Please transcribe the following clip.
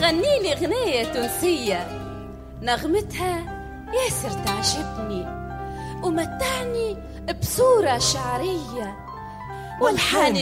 تغني لي غنية تونسية نغمتها ياسر تعجبني ومتعني بصورة شعرية، والحان